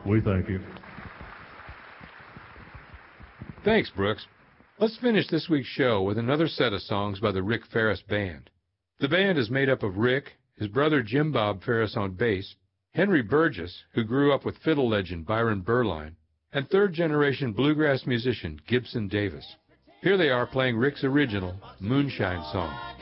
We thank you. Thanks, Brooks. Let's finish this week's show with another set of songs by the Rick Ferris Band. The band is made up of Rick, his brother Jim Bob Ferris on bass, Henry Burgess, who grew up with fiddle legend Byron Berline, and third-generation bluegrass musician Gibson Davis. Here they are playing Rick's original Moonshine song.